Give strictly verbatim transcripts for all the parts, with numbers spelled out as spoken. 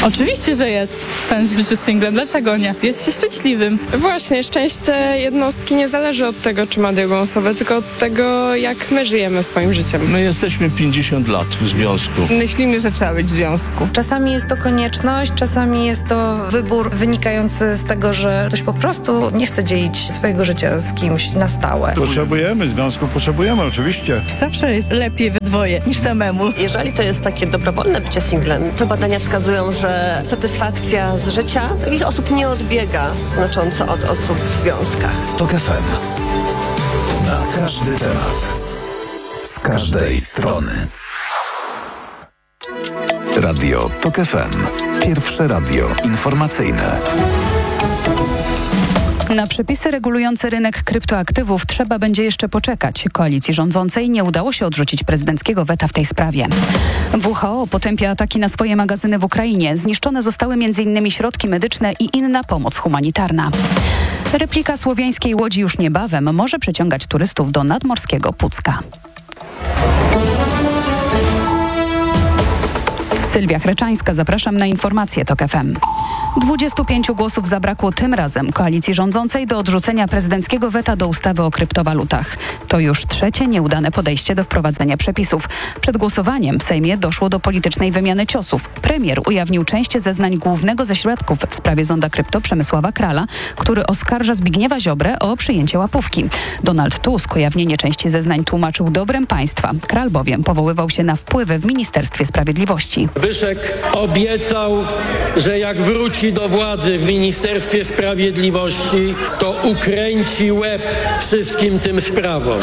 Oczywiście, że jest sens w życiu singlem. Dlaczego nie? Jest się szczęśliwym. Właśnie, szczęście jednostki nie zależy od tego, czy ma drugą osobę, tylko od tego, jak my żyjemy swoim życiem. My jesteśmy pięćdziesiąt lat w związku. Myślimy, że trzeba być w związku. Czasami jest to konieczność, czasami jest to wybór wynikający z tego, że ktoś po prostu nie chce dzielić swojego życia z kimś na stałe. Potrzebujemy związków, potrzebujemy oczywiście. Zawsze jest lepiej we dwoje niż samemu. Jeżeli to jest takie dobrowolne bycie singlem, to badania wskazują, że satysfakcja z życia takich osób nie odbiega znacząco od osób w związkach. TOK F M. Na każdy temat. Z każdej strony. Radio TOK F M. Pierwsze radio informacyjne. Na przepisy regulujące rynek kryptoaktywów trzeba będzie jeszcze poczekać. Koalicji rządzącej nie udało się odrzucić prezydenckiego weta w tej sprawie. W H O potępia ataki na swoje magazyny w Ukrainie. Zniszczone zostały między innymi środki medyczne i inna pomoc humanitarna. Replika słowiańskiej łodzi już niebawem może przyciągać turystów do nadmorskiego Pucka. Sylwia Chreczańska, zapraszam na informacje TOK F M. dwudziestu pięciu głosów zabrakło tym razem koalicji rządzącej do odrzucenia prezydenckiego weta do ustawy o kryptowalutach. To już trzecie nieudane podejście do wprowadzenia przepisów. Przed głosowaniem w Sejmie doszło do politycznej wymiany ciosów. Premier ujawnił część zeznań głównego ze świadków w sprawie zonda krypto Przemysława Krala, który oskarża Zbigniewa Ziobrę o przyjęcie łapówki. Donald Tusk ujawnienie części zeznań tłumaczył dobrem państwa. Kral bowiem powoływał się na wpływy w Ministerstwie Sprawiedliwości. Zbyszek obiecał, że jak wróci do władzy w Ministerstwie Sprawiedliwości, to ukręci łeb wszystkim tym sprawom.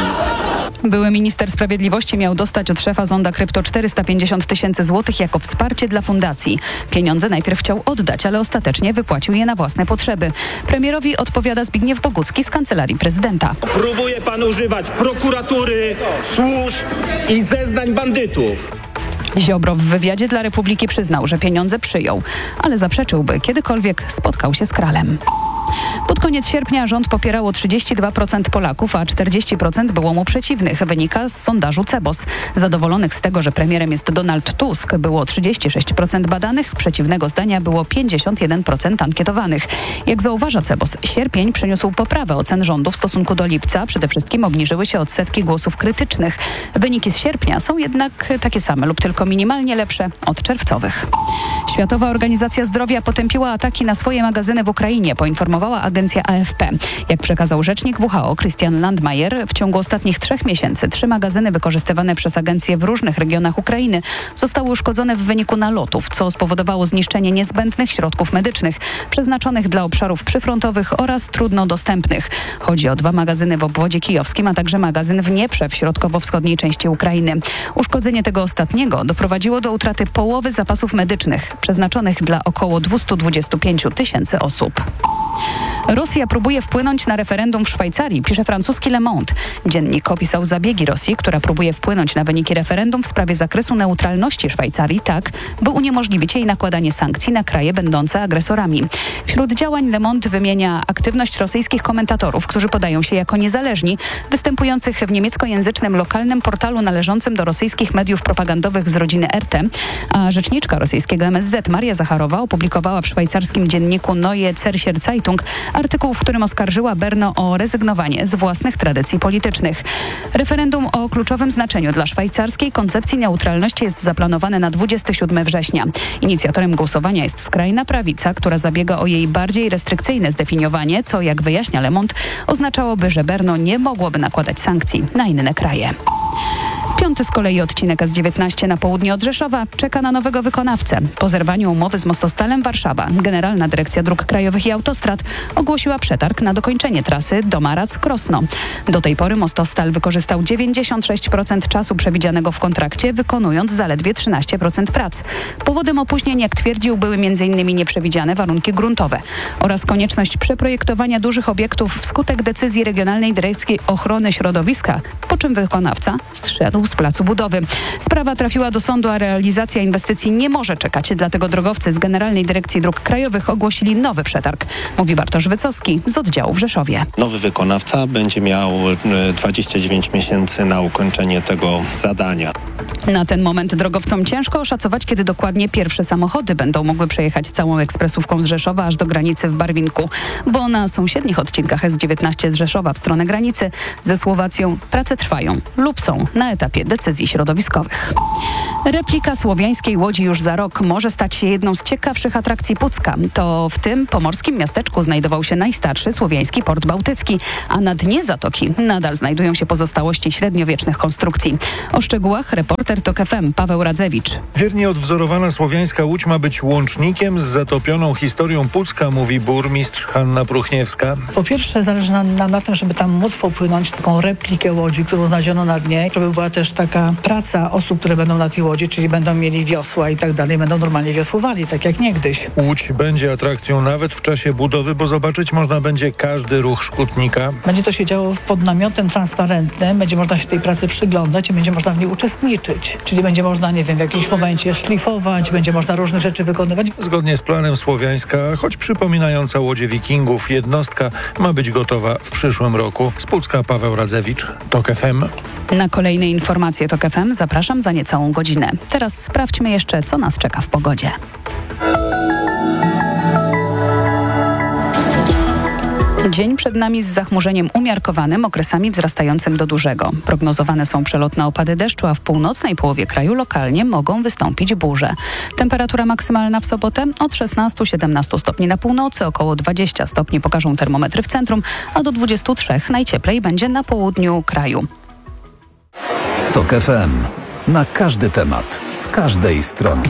Były minister sprawiedliwości miał dostać od szefa zonda krypto czterysta pięćdziesiąt tysięcy złotych jako wsparcie dla fundacji. Pieniądze najpierw chciał oddać, ale ostatecznie wypłacił je na własne potrzeby. Premierowi odpowiada Zbigniew Bogucki z Kancelarii Prezydenta. Próbuje pan używać prokuratury, służb i zeznań bandytów. Ziobro w wywiadzie dla Republiki przyznał, że pieniądze przyjął, ale zaprzeczył, by kiedykolwiek spotkał się z Kralem. Pod koniec sierpnia rząd popierało trzydzieści dwa procent Polaków, a czterdzieści procent było mu przeciwnych. Wynika z sondażu Cebos. Zadowolonych z tego, że premierem jest Donald Tusk, było trzydzieści sześć procent badanych, przeciwnego zdania było pięćdziesiąt jeden procent ankietowanych. Jak zauważa Cebos, sierpień przyniósł poprawę ocen rządu w stosunku do lipca. Przede wszystkim obniżyły się odsetki głosów krytycznych. Wyniki z sierpnia są jednak takie same lub tylko minimalnie lepsze od czerwcowych. Światowa Organizacja Zdrowia potępiła ataki na swoje magazyny w Ukrainie, poinformowała agencja A F P. Jak przekazał rzecznik W H O Christian Landmajer, w ciągu ostatnich trzech miesięcy trzy magazyny wykorzystywane przez agencję w różnych regionach Ukrainy zostały uszkodzone w wyniku nalotów, co spowodowało zniszczenie niezbędnych środków medycznych przeznaczonych dla obszarów przyfrontowych oraz trudno dostępnych. Chodzi o dwa magazyny w obwodzie kijowskim, a także magazyn w Dnieprze w środkowo-wschodniej części Ukrainy. Uszkodzenie tego ostatniego doprowadziło do utraty połowy zapasów medycznych przeznaczonych dla około dwieście dwadzieścia pięć tysięcy osób. Rosja próbuje wpłynąć na referendum w Szwajcarii, pisze francuski Le Monde. Dziennik opisał zabiegi Rosji, która próbuje wpłynąć na wyniki referendum w sprawie zakresu neutralności Szwajcarii tak, by uniemożliwić jej nakładanie sankcji na kraje będące agresorami. Wśród działań Le Monde wymienia aktywność rosyjskich komentatorów, którzy podają się jako niezależni, występujących w niemieckojęzycznym lokalnym portalu należącym do rosyjskich mediów propagandowych z rodziny R T, a rzeczniczka rosyjskiego M S Z Maria Zacharowa opublikowała w szwajcarskim dzienniku Neue Zürcher Zeitung artykuł, w którym oskarżyła Brno o rezygnowanie z własnych tradycji politycznych. Referendum o kluczowym znaczeniu dla szwajcarskiej koncepcji neutralności jest zaplanowane na dwudziestego siódmego września. Inicjatorem głosowania jest skrajna prawica, która zabiega o jej bardziej restrykcyjne zdefiniowanie, co, jak wyjaśnia Le Monde, oznaczałoby, że Brno nie mogłoby nakładać sankcji na inne kraje. Piąty z kolei odcinek S dziewiętnaście na południe od Rzeszowa czeka na nowego wykonawcę. Po zerwaniu umowy z Mostostalem Warszawa Generalna Dyrekcja Dróg Krajowych i Autostrad ogłosiła przetarg na dokończenie trasy Domarac-Krosno. Do tej pory Mostostal wykorzystał dziewięćdziesiąt sześć procent czasu przewidzianego w kontrakcie, wykonując zaledwie trzynaście procent prac. Powodem opóźnień, jak twierdził, były między innymi nieprzewidziane warunki gruntowe oraz konieczność przeprojektowania dużych obiektów wskutek decyzji Regionalnej Dyrekcji Ochrony Środowiska, po czym wykonawca zszedł z z placu budowy. Sprawa trafiła do sądu, a realizacja inwestycji nie może czekać. Dlatego drogowcy z Generalnej Dyrekcji Dróg Krajowych ogłosili nowy przetarg. Mówi Bartosz Wycocki z oddziału w Rzeszowie. Nowy wykonawca będzie miał dwadzieścia dziewięć miesięcy na ukończenie tego zadania. Na ten moment drogowcom ciężko oszacować, kiedy dokładnie pierwsze samochody będą mogły przejechać całą ekspresówką z Rzeszowa aż do granicy w Barwinku, bo na sąsiednich odcinkach S dziewiętnaście z Rzeszowa w stronę granicy ze Słowacją prace trwają lub są na etapie decyzji środowiskowych. Replika słowiańskiej Łodzi już za rok może stać się jedną z ciekawszych atrakcji Pucka. To w tym pomorskim miasteczku znajdował się najstarszy słowiański port bałtycki, a na dnie zatoki nadal znajdują się pozostałości średniowiecznych konstrukcji. O szczegółach reporter TOK F M Paweł Radzewicz. Wiernie odwzorowana słowiańska łódź ma być łącznikiem z zatopioną historią Pucka, mówi burmistrz Hanna Pruchniewska. Po pierwsze zależy nam na, na tym, żeby tam móc popłynąć taką replikę łodzi, którą znaleziono na dnie, żeby była też taka praca osób, które będą na tej łodzi, czyli będą mieli wiosła i tak dalej, będą normalnie wiosłowali, tak jak niegdyś. Łódź będzie atrakcją nawet w czasie budowy, bo zobaczyć można będzie każdy ruch szkutnika. Będzie to się działo pod namiotem transparentnym, będzie można się tej pracy przyglądać i będzie można w niej uczestniczyć. Czyli będzie można, nie wiem, w jakimś momencie szlifować, będzie można różne rzeczy wykonywać. Zgodnie z planem słowiańska, choć przypominająca łodzie wikingów, jednostka ma być gotowa w przyszłym roku. Z Pucka Paweł Radzewicz, TOK F M. Na kolejne informacje TOK F M zapraszam za niecałą godzinę. Teraz sprawdźmy jeszcze, co nas czeka w pogodzie. Dzień przed nami z zachmurzeniem umiarkowanym, okresami wzrastającym do dużego. Prognozowane są przelotne opady deszczu, a w północnej połowie kraju lokalnie mogą wystąpić burze. Temperatura maksymalna w sobotę od szesnaście do siedemnastu stopni na północy, około dwadzieścia stopni pokażą termometry w centrum, a do dwudziestu trzech najcieplej będzie na południu kraju. TOK F M. Na każdy temat, z każdej strony.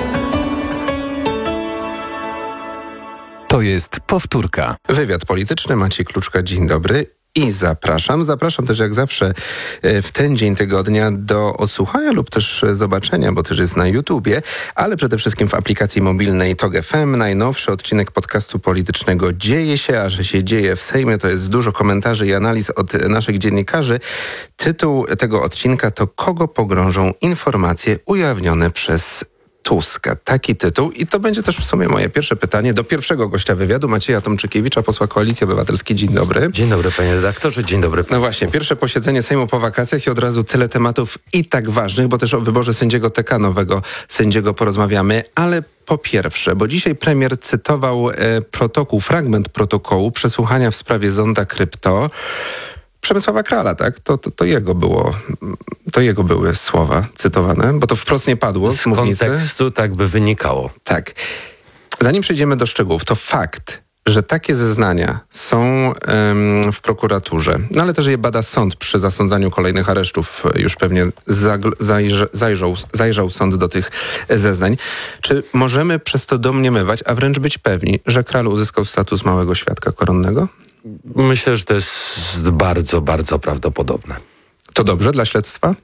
To jest powtórka. Wywiad polityczny, Maciej Kluczka, dzień dobry i zapraszam. Zapraszam też jak zawsze w ten dzień tygodnia do odsłuchania lub też zobaczenia, bo też jest na YouTubie, ale przede wszystkim w aplikacji mobilnej TOK F M. Najnowszy odcinek podcastu politycznego Dzieje się, a że się dzieje w Sejmie, to jest dużo komentarzy i analiz od naszych dziennikarzy. Tytuł tego odcinka to Kogo pogrążą informacje ujawnione przez Tuska. Taki tytuł i to będzie też w sumie moje pierwsze pytanie do pierwszego gościa wywiadu, Macieja Tomczykiewicza, posła Koalicji Obywatelskiej. Dzień dobry. Dzień dobry, panie redaktorze, dzień dobry. No właśnie, pierwsze posiedzenie Sejmu po wakacjach i od razu tyle tematów i tak ważnych, bo też o wyborze sędziego T K, nowego sędziego porozmawiamy, ale po pierwsze, bo dzisiaj premier cytował e, protokół, fragment protokołu przesłuchania w sprawie Zonda Krypto Przemysława Krala, tak? To, to, to jego było, to jego były słowa cytowane, bo to wprost nie padło z, z mównicy. kontekstu tak by wynikało. Tak. Zanim przejdziemy do szczegółów, to fakt, że takie zeznania są ym, w prokuraturze, no ale też je bada sąd przy zasądzaniu kolejnych aresztów, już pewnie zagl- zajrz- zajrzał, zajrzał sąd do tych zeznań. Czy możemy przez to domniemywać, a wręcz być pewni, że Kral uzyskał status małego świadka koronnego? Myślę, że to jest bardzo, bardzo prawdopodobne. To dobrze dla śledztwa?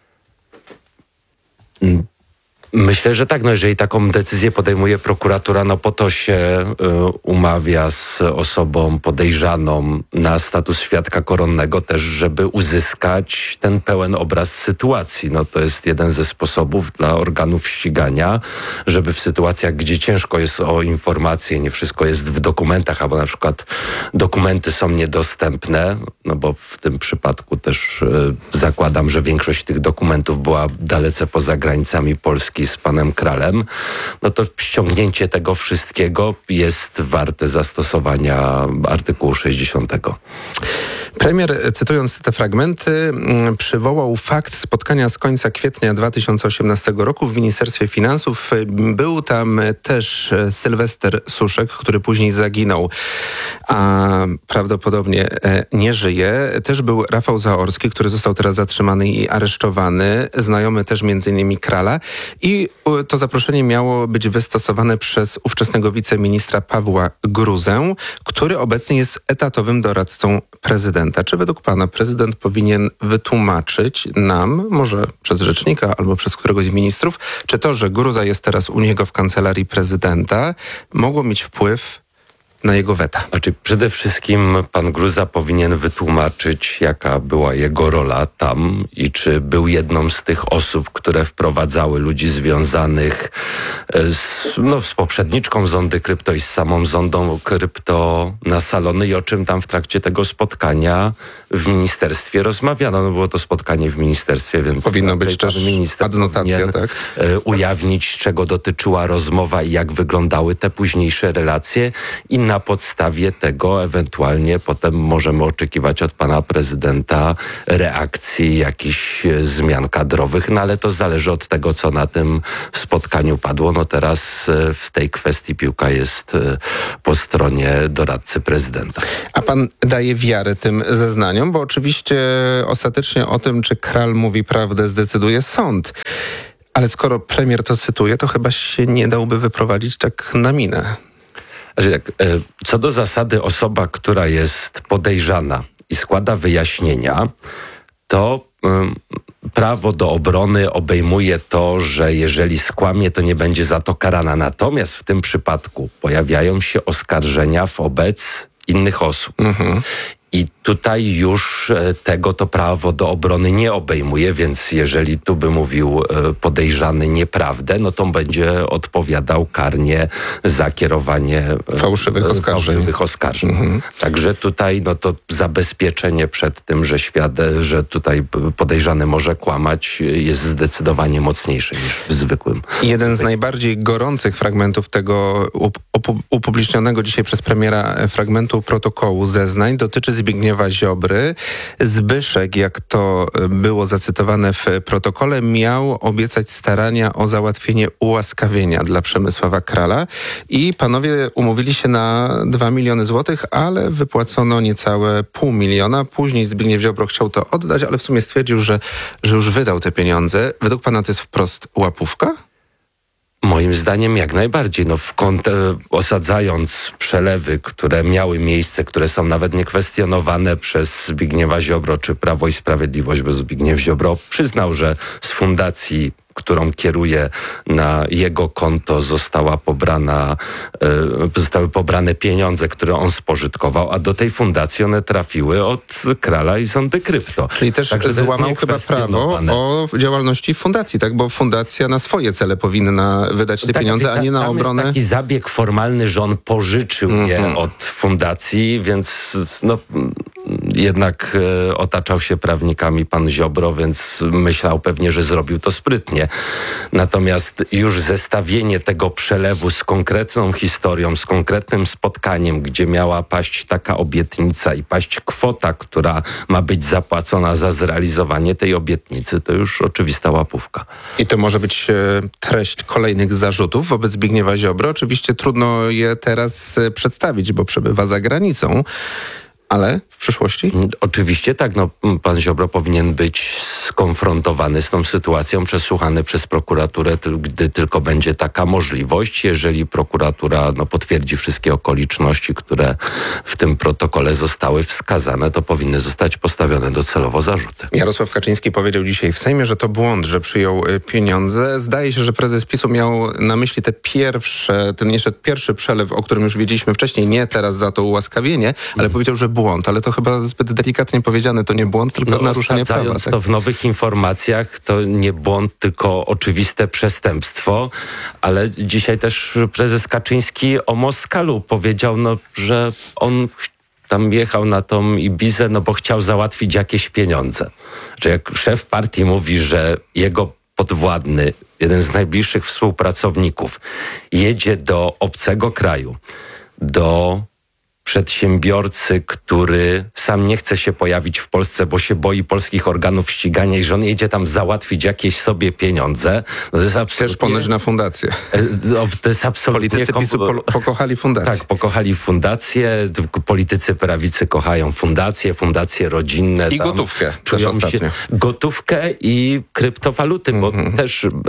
Myślę, że tak. No jeżeli taką decyzję podejmuje prokuratura, no po to się y, umawia z osobą podejrzaną na status świadka koronnego też, żeby uzyskać ten pełen obraz sytuacji. No to jest jeden ze sposobów dla organów ścigania, żeby w sytuacjach, gdzie ciężko jest o informacje, nie wszystko jest w dokumentach, albo na przykład dokumenty są niedostępne, no bo w tym przypadku też y, zakładam, że większość tych dokumentów była dalece poza granicami Polski z panem Kralem, no to ściągnięcie tego wszystkiego jest warte zastosowania artykułu sześćdziesiątego. Premier, cytując te fragmenty, przywołał fakt spotkania z końca kwietnia dwa tysiące osiemnastego roku w Ministerstwie Finansów. Był tam też Sylwester Suszek, który później zaginął, a prawdopodobnie nie żyje. Też był Rafał Zaorski, który został teraz zatrzymany i aresztowany, znajomy też między innymi Krala. I to zaproszenie miało być wystosowane przez ówczesnego wiceministra Pawła Gruzę, który obecnie jest etatowym doradcą prezydenta. Czy według pana prezydent powinien wytłumaczyć nam, może przez rzecznika albo przez któregoś z ministrów, czy to, że Gruza jest teraz u niego w kancelarii prezydenta, mogło mieć wpływ na jego weta? Znaczy, przede wszystkim pan Gruza powinien wytłumaczyć, jaka była jego rola tam i czy był jedną z tych osób, które wprowadzały ludzi związanych z, no, z poprzedniczką Zondy Krypto i z samą Zondą Krypto na salony i o czym tam w trakcie tego spotkania w ministerstwie rozmawiano. No, było to spotkanie w ministerstwie, więc powinno być też adnotacja, tak? Ujawnić, czego dotyczyła rozmowa i jak wyglądały te późniejsze relacje i na podstawie tego ewentualnie potem możemy oczekiwać od pana prezydenta reakcji, jakichś zmian kadrowych, no ale to zależy od tego, co na tym spotkaniu padło. No teraz w tej kwestii piłka jest po stronie doradcy prezydenta. A pan daje wiarę tym zeznaniom, bo oczywiście ostatecznie o tym, czy Kral mówi prawdę, zdecyduje sąd. Ale skoro premier to cytuje, to chyba się nie dałby wyprowadzić tak na minę. Co do zasady, osoba, która jest podejrzana i składa wyjaśnienia, to um, prawo do obrony obejmuje to, że jeżeli skłamie, to nie będzie za to karana. Natomiast w tym przypadku pojawiają się oskarżenia wobec innych osób. Mhm. I tutaj już tego to prawo do obrony nie obejmuje, więc jeżeli tu by mówił podejrzany nieprawdę, no to będzie odpowiadał karnie za kierowanie fałszywych oskarżeń. Fałszywych oskarżeń. Mhm. Także tutaj no to zabezpieczenie przed tym, że świadek, że tutaj podejrzany może kłamać, jest zdecydowanie mocniejsze niż w zwykłym. Jeden z najbardziej gorących fragmentów tego upublicznionego dzisiaj przez premiera fragmentu protokołu zeznań dotyczy Zbigniewa Ziobry. Zbyszek, jak to było zacytowane w protokole, miał obiecać starania o załatwienie ułaskawienia dla Przemysława Krala i panowie umówili się na dwa miliony złotych, ale wypłacono niecałe pół miliona. Później Zbigniew Ziobro chciał to oddać, ale w sumie stwierdził, że, że już wydał te pieniądze. Według pana to jest wprost łapówka? Moim zdaniem jak najbardziej. No w kąt, osadzając przelewy, które miały miejsce, które są nawet niekwestionowane przez Zbigniewa Ziobro czy Prawo i Sprawiedliwość, bo Zbigniew Ziobro przyznał, że z fundacji, którą kieruje, na jego konto została pobrana, e, zostały pobrane pieniądze, które on spożytkował, a do tej fundacji one trafiły od Krala i Zondy Krypto. Czyli też Także złamał chyba prawo o działalności fundacji, tak? Bo fundacja na swoje cele powinna wydać te tak, pieniądze, ta, a nie na tam obronę. Jest taki zabieg formalny, że on pożyczył mm-hmm. je od fundacji, więc no, jednak e, otaczał się prawnikami pan Ziobro, więc myślał pewnie, że zrobił to sprytnie. Natomiast już zestawienie tego przelewu z konkretną historią, z konkretnym spotkaniem, gdzie miała paść taka obietnica i paść kwota, która ma być zapłacona za zrealizowanie tej obietnicy, to już oczywista łapówka. I to może być e, treść kolejnych zarzutów wobec Zbigniewa Ziobro. Oczywiście trudno je teraz e, przedstawić, bo przebywa za granicą. Ale w przyszłości? Oczywiście tak. No, pan Ziobro powinien być skonfrontowany z tą sytuacją, przesłuchany przez prokuraturę, gdy tylko będzie taka możliwość. Jeżeli prokuratura no, potwierdzi wszystkie okoliczności, które w tym protokole zostały wskazane, to powinny zostać postawione docelowo zarzuty. Jarosław Kaczyński powiedział dzisiaj w Sejmie, że to błąd, że przyjął pieniądze. Zdaje się, że prezes PiS-u miał na myśli te pierwsze, ten jeszcze pierwszy przelew, o którym już wiedzieliśmy wcześniej, nie teraz za to ułaskawienie, ale mm. powiedział, że błąd, ale to chyba zbyt delikatnie powiedziane, to nie błąd, tylko no, naruszenie prawa. Tak? To w nowych informacjach to nie błąd, tylko oczywiste przestępstwo, ale dzisiaj też prezes Kaczyński o Moskalu powiedział, no, że on tam jechał na tą Ibizę, no bo chciał załatwić jakieś pieniądze. Że jak szef partii mówi, że jego podwładny, jeden z najbliższych współpracowników, jedzie do obcego kraju, do przedsiębiorcy, który sam nie chce się pojawić w Polsce, bo się boi polskich organów ścigania i że on jedzie tam załatwić jakieś sobie pieniądze. No to jest absolutnie... Też ponoć na fundację. No, to jest absolutnie... Politycy PiS-u po, pokochali fundację. Tak, pokochali fundację. Politycy prawicy kochają fundacje, fundacje rodzinne. I gotówkę też ostatnio. Się, gotówkę i kryptowaluty, mm-hmm. bo też e,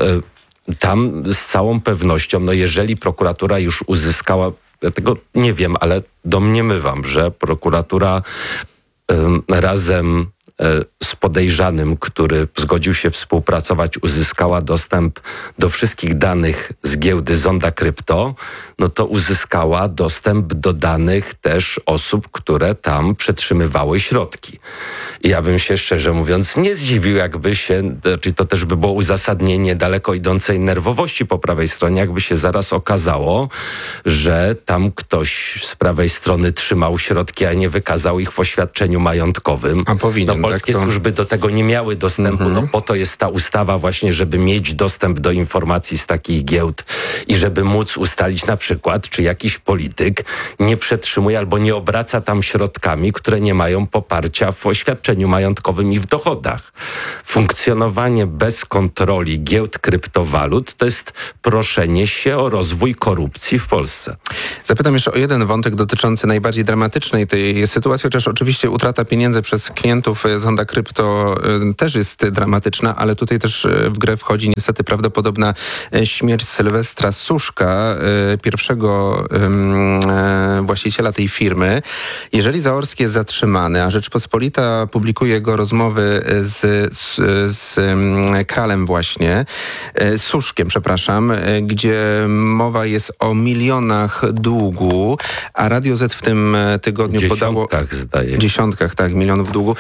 tam z całą pewnością, no jeżeli prokuratura już uzyskała, ja tego nie wiem, ale domniemywam, że prokuratura y, razem z podejrzanym, który zgodził się współpracować, uzyskała dostęp do wszystkich danych z giełdy Zonda Krypto, no to uzyskała dostęp do danych też osób, które tam przetrzymywały środki. I ja bym się szczerze mówiąc nie zdziwił, jakby się, czyli to też by było uzasadnienie daleko idącej nerwowości po prawej stronie, jakby się zaraz okazało, że tam ktoś z prawej strony trzymał środki, a nie wykazał ich w oświadczeniu majątkowym. A powinien, no, polskie tak, to... służby do tego nie miały dostępu, mm-hmm. no po to jest ta ustawa właśnie, żeby mieć dostęp do informacji z takich giełd i żeby móc ustalić na przykład, czy jakiś polityk nie przetrzymuje albo nie obraca tam środkami, które nie mają poparcia w oświadczeniu majątkowym i w dochodach. Funkcjonowanie bez kontroli giełd kryptowalut to jest proszenie się o rozwój korupcji w Polsce. Zapytam jeszcze o jeden wątek dotyczący najbardziej dramatycznej tej sytuacji, chociaż oczywiście utrata pieniędzy przez klientów Zonda Krypto y, też jest dramatyczna, ale tutaj też y, w grę wchodzi niestety prawdopodobna y, śmierć Sylwestra Suszka, y, pierwszego y, y, właściciela tej firmy. Jeżeli Zaorski jest zatrzymany, a Rzeczpospolita publikuje jego rozmowy z, z, z y, Kralem właśnie, y, Suszkiem, przepraszam, y, gdzie mowa jest o milionach długu, a Radio Z w tym tygodniu podało... Dziesiątkach, zdaje. Dziesiątkach, tak, milionów długu.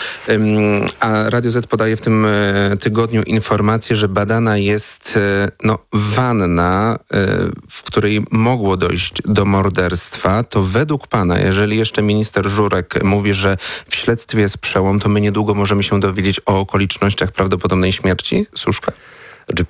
A Radio Z podaje w tym tygodniu informację, że badana jest no, wanna, w której mogło dojść do morderstwa. To według pana, jeżeli jeszcze minister Żurek mówi, że w śledztwie jest przełom, to my niedługo możemy się dowiedzieć o okolicznościach prawdopodobnej śmierci Suszka? Znaczy,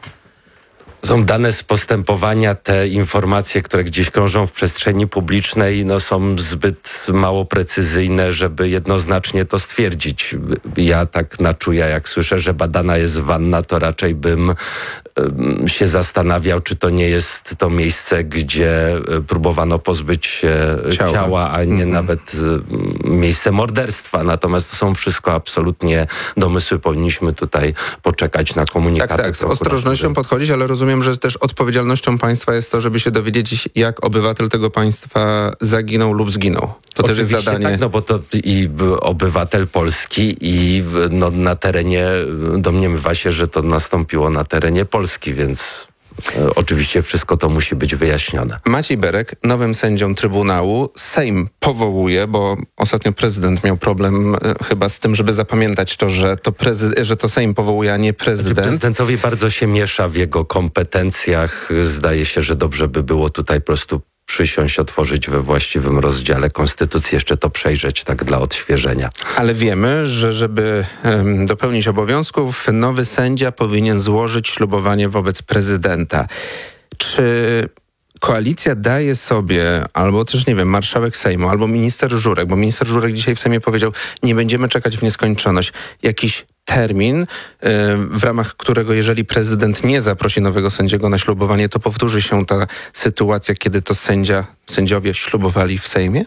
są dane z postępowania, te informacje, które gdzieś krążą w przestrzeni publicznej, no są zbyt mało precyzyjne, żeby jednoznacznie to stwierdzić. Ja tak na czuja, jak słyszę, że badana jest wanna, to raczej bym um, się zastanawiał, czy to nie jest to miejsce, gdzie próbowano pozbyć się ciała, ciała a nie mm-hmm. nawet um, miejsce morderstwa. Natomiast to są wszystko absolutnie domysły. Powinniśmy tutaj poczekać na komunikaty. Tak, tak, z ostrożnością podchodzić, ale rozumiem, że też odpowiedzialnością państwa jest to, żeby się dowiedzieć, jak obywatel tego państwa zaginął lub zginął. To Oczywiście też jest zadanie. Tak, no bo to i obywatel Polski i no, na terenie, domniemywa się, że to nastąpiło na terenie Polski, więc e, oczywiście wszystko to musi być wyjaśnione. Maciej Berek, nowym sędzią Trybunału, Sejm powołuje, bo ostatnio prezydent miał problem e, chyba z tym, żeby zapamiętać to, że to, prezy- że to Sejm powołuje, a nie prezydent. Prezydentowi bardzo się miesza w jego kompetencjach. Zdaje się, że dobrze by było tutaj po prostu przysiąść, otworzyć we właściwym rozdziale Konstytucji, jeszcze to przejrzeć tak dla odświeżenia. Ale wiemy, że żeby um, dopełnić obowiązków, nowy sędzia powinien złożyć ślubowanie wobec prezydenta. Czy koalicja daje sobie, albo też, nie wiem, marszałek Sejmu, albo minister Żurek, bo minister Żurek dzisiaj w Sejmie powiedział, nie będziemy czekać w nieskończoność, jakiś termin, w ramach którego jeżeli prezydent nie zaprosi nowego sędziego na ślubowanie, to powtórzy się ta sytuacja, kiedy to sędzia, sędziowie ślubowali w Sejmie?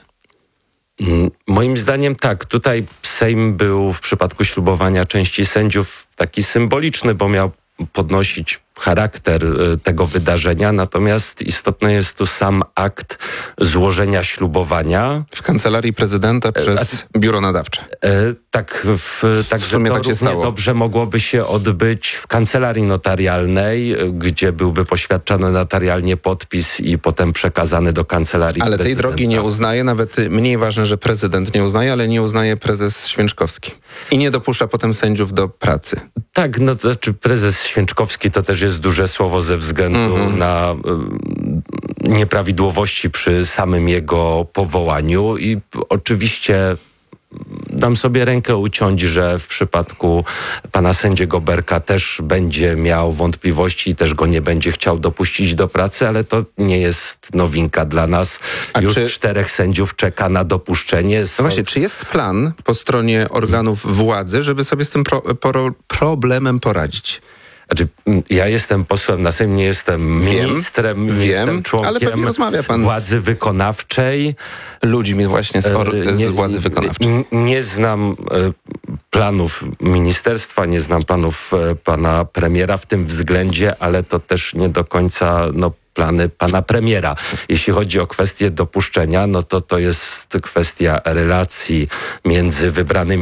Moim zdaniem tak. Tutaj Sejm był w przypadku ślubowania części sędziów taki symboliczny, bo miał podnosić charakter tego wydarzenia, natomiast istotny jest tu sam akt złożenia ślubowania. W kancelarii prezydenta przez A, biuro nadawcze. E, tak, w, tak, w sumie tak się stało. Dobrze mogłoby się odbyć w kancelarii notarialnej, gdzie byłby poświadczony notarialnie podpis i potem przekazany do kancelarii Ale prezydenta. tej drogi nie uznaje, nawet mniej ważne, że prezydent nie uznaje, ale nie uznaje prezes Święczkowski. I nie dopuszcza potem sędziów do pracy. Tak, no to znaczy prezes Święczkowski to też jest duże słowo ze względu mm-hmm. na y, nieprawidłowości przy samym jego powołaniu i oczywiście dam sobie rękę uciąć, że w przypadku pana sędziego Berka też będzie miał wątpliwości i też go nie będzie chciał dopuścić do pracy, ale to nie jest nowinka dla nas. A Już czy... czterech sędziów czeka na dopuszczenie. No właśnie, czy jest plan po stronie organów władzy, żeby sobie z tym pro, pro, problemem poradzić? Znaczy, ja jestem posłem na Sejm, nie jestem wiem, ministrem, nie wiem, jestem członkiem rozmawia pan władzy wykonawczej. Ludźmi właśnie z, or, z nie, władzy wykonawczej. Nie, nie znam e, planów ministerstwa, nie znam planów e, pana premiera w tym względzie, ale to też nie do końca no, plany pana premiera. Jeśli chodzi o kwestię dopuszczenia, no to to jest kwestia relacji między wybranymi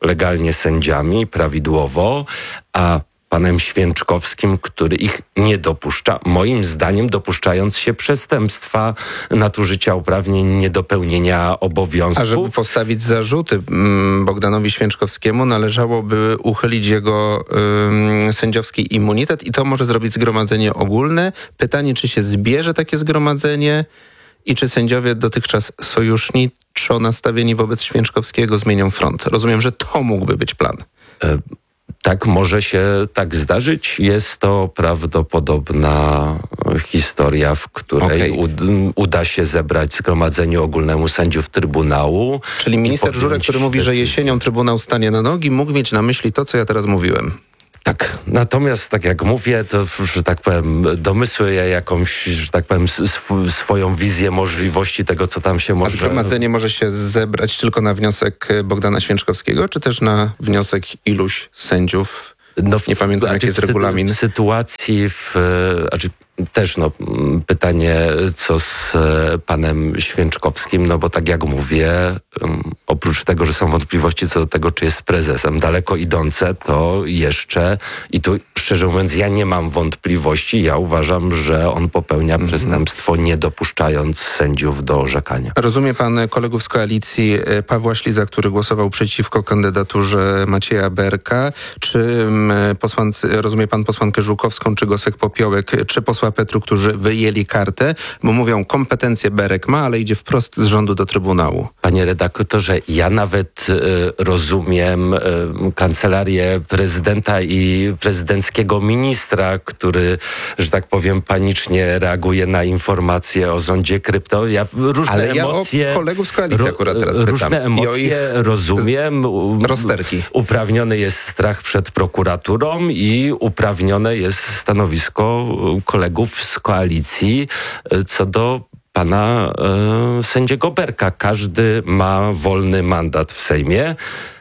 legalnie sędziami, prawidłowo, a panem Święczkowskim, który ich nie dopuszcza, moim zdaniem dopuszczając się przestępstwa, nadużycia uprawnień, niedopełnienia obowiązków. A żeby postawić zarzuty Bogdanowi Święczkowskiemu, należałoby uchylić jego ym, sędziowski immunitet i to może zrobić zgromadzenie ogólne. Pytanie, czy się zbierze takie zgromadzenie i czy sędziowie dotychczas sojuszniczo nastawieni wobec Święczkowskiego zmienią front. Rozumiem, że to mógłby być plan. E- Tak, może się tak zdarzyć. Jest to prawdopodobna historia, w której okay. ud- uda się zebrać zgromadzeniu ogólnemu sędziów Trybunału. Czyli minister Żurek, który mówi, że jesienią Trybunał stanie na nogi, mógł mieć na myśli to, co ja teraz mówiłem. Tak, natomiast tak jak mówię, to, że tak powiem, domysłuję jakąś, że tak powiem, sw- swoją wizję możliwości tego, co tam się może... A zgromadzenie może się zebrać tylko na wniosek Bogdana Święczkowskiego, czy też na wniosek iluś sędziów? No, w, nie pamiętam, znaczy, jaki jest regulamin. W sytuacji, w, znaczy też no, pytanie, co z e, panem Święczkowskim, no bo tak jak mówię, um, oprócz tego, że są wątpliwości co do tego, czy jest prezesem daleko idące, to jeszcze, i tu szczerze mówiąc, ja nie mam wątpliwości, ja uważam, że on popełnia mm-hmm. przestępstwo, nie dopuszczając sędziów do orzekania. Rozumie pan kolegów z koalicji Pawła Śliza, który głosował przeciwko kandydaturze Macieja Berka, czy posłancy, rozumie pan posłankę Żukowską, czy Gosek-Popiołek, czy posła Petru, którzy wyjęli kartę, bo mówią, kompetencje Berek ma, ale idzie wprost z rządu do Trybunału. Panie redaktorze, ja nawet y, rozumiem y, kancelarię prezydenta i prezydenckiego ministra, który, że tak powiem, panicznie reaguje na informacje o rządzie krypto. Ja różne ale ja emocje... o kolegów z koalicji akurat teraz pytam. Różne emocje rozumiem. Rozterki. Uprawniony jest strach przed prokuraturą i uprawnione jest stanowisko kolegów z koalicji co do pana e, sędziego Berka. Każdy ma wolny mandat w Sejmie.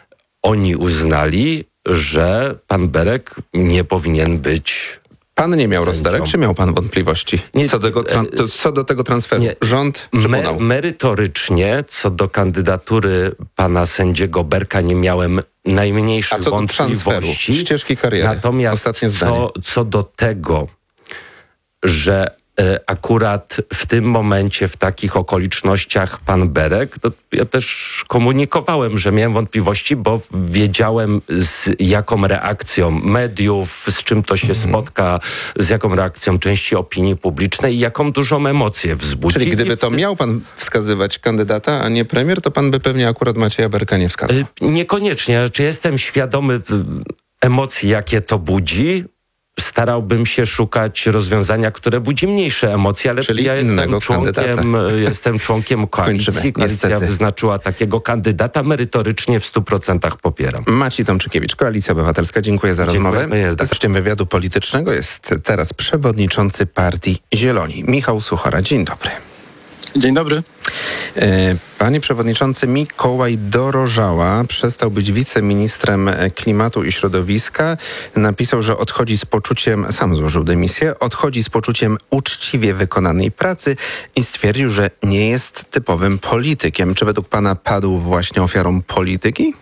Oni uznali, że pan Berek nie powinien być Pan nie miał sędzią. rozterek, czy miał pan wątpliwości? Nie, co, do tego, tra- co do tego transferu? Nie. Rząd, Trybunał. Me- merytorycznie co do kandydatury pana sędziego Berka nie miałem najmniejszych A co wątpliwości. do transferu, ścieżki kariery? Natomiast Ostatnie zdanie. co, co do tego, że e, akurat w tym momencie, w takich okolicznościach pan Berek, to ja też komunikowałem, że miałem wątpliwości, bo wiedziałem z jaką reakcją mediów, z czym to się spotka, z jaką reakcją części opinii publicznej i jaką dużą emocję wzbudzi. Czyli gdyby to miał pan wskazywać kandydata, a nie premier, to pan by pewnie akurat Macieja Berka nie wskazał. E, niekoniecznie. Czy jestem świadomy emocji, jakie to budzi? Starałbym się szukać rozwiązania, które budzi mniejsze emocje, ale czyli ja jestem członkiem, jestem członkiem koalicji. Kończymy, Koalicja niestety. wyznaczyła takiego kandydata, merytorycznie w stu procentach popieram. Maciej Tomczykiewicz, Koalicja Obywatelska, dziękuję za Dziękuję, rozmowę. Gościem wywiadu politycznego jest teraz przewodniczący partii Zieloni, Michał Suchora. Dzień dobry. Dzień dobry. Panie przewodniczący, Mikołaj Dorożała przestał być wiceministrem klimatu i środowiska. Napisał, że odchodzi z poczuciem, sam złożył dymisję, odchodzi z poczuciem uczciwie wykonanej pracy i stwierdził, że nie jest typowym politykiem. Czy według pana padł właśnie ofiarą polityki?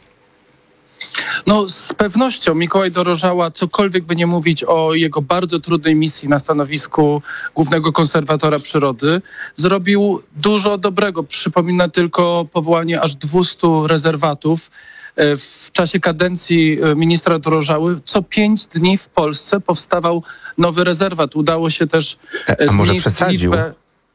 No z pewnością Mikołaj Dorożała, cokolwiek by nie mówić o jego bardzo trudnej misji na stanowisku głównego konserwatora przyrody, zrobił dużo dobrego. Przypomina tylko powołanie aż dwustu rezerwatów. W czasie kadencji ministra Dorożały co pięć dni w Polsce powstawał nowy rezerwat. Udało się też A może przesadził? liczbę...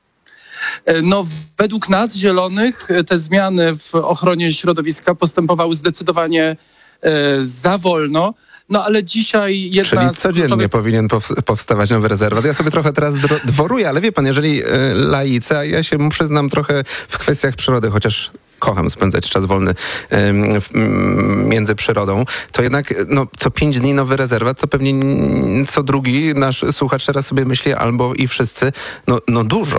No, według nas, Zielonych, te zmiany w ochronie środowiska postępowały zdecydowanie e, za wolno. No, ale dzisiaj jedna Czyli z codziennie kluczowych... powinien powstawać nowy rezerwat. Ja sobie trochę teraz dworuję, ale wie pan, jeżeli y, laicy, a ja się przyznam trochę w kwestiach przyrody, chociaż kocham spędzać czas wolny y, w, y, między przyrodą, to jednak no, co pięć dni nowy rezerwat, to pewnie co drugi nasz słuchacz teraz sobie myśli, albo i wszyscy, no, no dużo.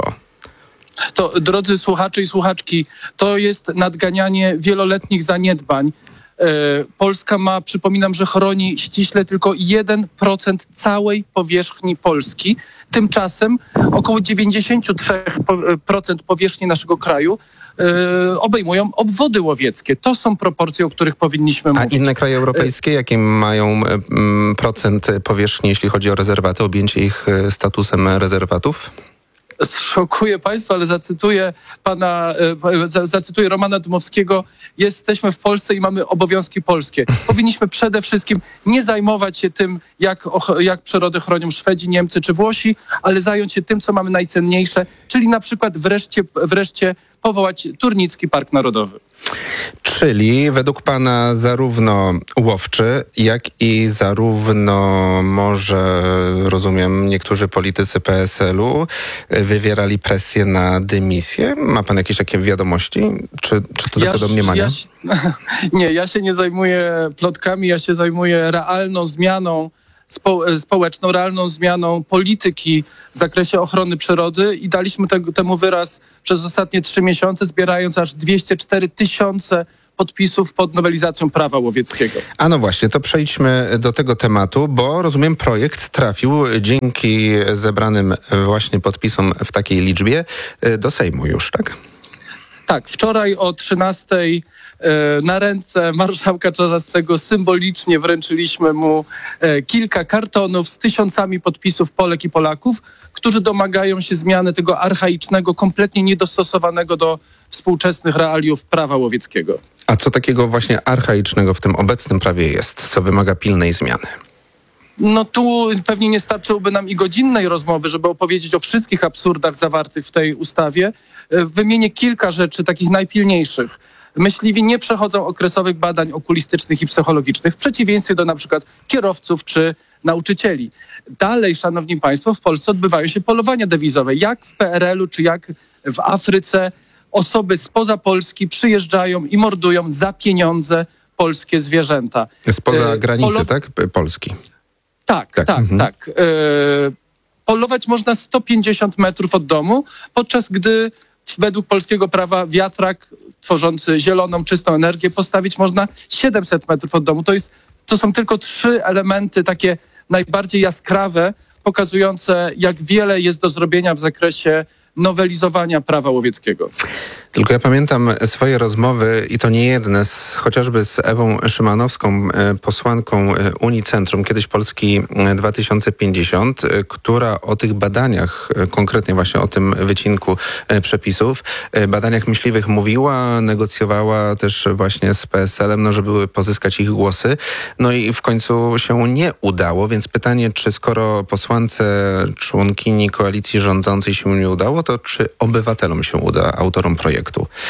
To, drodzy słuchacze i słuchaczki, to jest nadganianie wieloletnich zaniedbań. Polska ma, przypominam, że chroni ściśle tylko jeden procent całej powierzchni Polski. Tymczasem około dziewięćdziesiąt trzy procent powierzchni naszego kraju obejmują obwody łowieckie. To są proporcje, o których powinniśmy A mówić. A inne kraje europejskie, jakie mają procent powierzchni, jeśli chodzi o rezerwaty, objęcie ich statusem rezerwatów? Szokuję państwa, ale zacytuję pana, zacytuję Romana Dmowskiego. Jesteśmy w Polsce i mamy obowiązki polskie. Powinniśmy przede wszystkim nie zajmować się tym, jak, jak przyrodę chronią Szwedzi, Niemcy czy Włosi, ale zająć się tym, co mamy najcenniejsze, czyli na przykład wreszcie, wreszcie powołać Turnicki Park Narodowy. Czyli według pana zarówno łowczy, jak i zarówno może, rozumiem, niektórzy politycy P S L u wywierali presję na dymisję? Ma pan jakieś takie wiadomości? Czy, czy to tylko domniemania? Ja, nie, ja się nie zajmuję plotkami, ja się zajmuję realną zmianą Spo, społeczną, realną zmianą polityki w zakresie ochrony przyrody i daliśmy te, temu wyraz przez ostatnie trzy miesiące, zbierając aż dwieście cztery tysiące podpisów pod nowelizacją prawa łowieckiego. A no właśnie, to przejdźmy do tego tematu, bo rozumiem, projekt trafił dzięki zebranym właśnie podpisom w takiej liczbie do Sejmu już, tak? Tak, wczoraj o trzynastej na ręce marszałka Czarzastego symbolicznie wręczyliśmy mu kilka kartonów z tysiącami podpisów Polek i Polaków, którzy domagają się zmiany tego archaicznego, kompletnie niedostosowanego do współczesnych realiów prawa łowieckiego. A co takiego właśnie archaicznego w tym obecnym prawie jest, co wymaga pilnej zmiany? No tu pewnie nie starczyłoby nam i godzinnej rozmowy, żeby opowiedzieć o wszystkich absurdach zawartych w tej ustawie. Wymienię kilka rzeczy takich najpilniejszych. Myśliwi nie przechodzą okresowych badań okulistycznych i psychologicznych, w przeciwieństwie do na przykład kierowców czy nauczycieli. Dalej, szanowni państwo, w Polsce odbywają się polowania dewizowe. Jak w P R L u czy jak w Afryce osoby spoza Polski przyjeżdżają i mordują za pieniądze polskie zwierzęta. Spoza granicy, Polo- tak? Polski. Tak, tak, tak. Mhm. tak. E, polować można sto pięćdziesiąt metrów od domu, podczas gdy według polskiego prawa wiatrak tworzący zieloną, czystą energię postawić można siedemset metrów od domu. To, jest, to są tylko trzy elementy takie najbardziej jaskrawe, pokazujące, jak wiele jest do zrobienia w zakresie nowelizowania prawa łowieckiego. Tylko ja pamiętam swoje rozmowy i to nie jedne, z, chociażby z Ewą Szymanowską, posłanką Unii Centrum, kiedyś Polski dwa tysiące pięćdziesiąt, która o tych badaniach, konkretnie właśnie o tym wycinku przepisów, badaniach myśliwych mówiła, negocjowała też właśnie z P S L em, no żeby pozyskać ich głosy. No i w końcu się nie udało, więc pytanie, czy skoro posłance członkini koalicji rządzącej się nie udało, to czy obywatelom się uda, autorom projektu?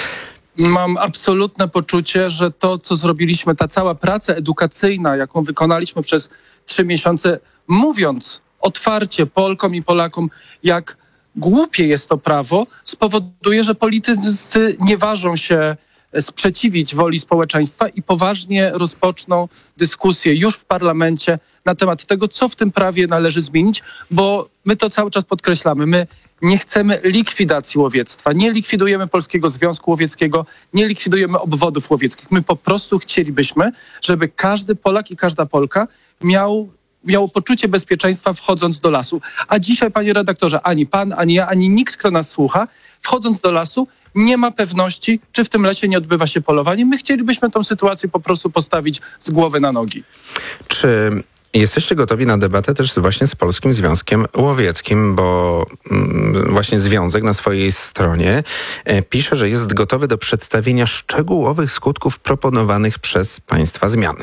Mam absolutne poczucie, że to, co zrobiliśmy, ta cała praca edukacyjna, jaką wykonaliśmy przez trzy miesiące, mówiąc otwarcie Polkom i Polakom, jak głupie jest to prawo, spowoduje, że politycy nie ważą się sprzeciwić woli społeczeństwa i poważnie rozpoczną dyskusję już w parlamencie na temat tego, co w tym prawie należy zmienić, bo my to cały czas podkreślamy. My nie chcemy likwidacji łowiectwa, nie likwidujemy Polskiego Związku Łowieckiego, nie likwidujemy obwodów łowieckich. My po prostu chcielibyśmy, żeby każdy Polak i każda Polka miał miało poczucie bezpieczeństwa wchodząc do lasu. A dzisiaj, panie redaktorze, ani pan, ani ja, ani nikt, kto nas słucha, wchodząc do lasu, nie ma pewności, czy w tym lesie nie odbywa się polowanie. My chcielibyśmy tę sytuację po prostu postawić z głowy na nogi. Czy jesteście gotowi na debatę też właśnie z Polskim Związkiem Łowieckim, bo mm, właśnie związek na swojej stronie e, pisze, że jest gotowy do przedstawienia szczegółowych skutków proponowanych przez państwa zmian.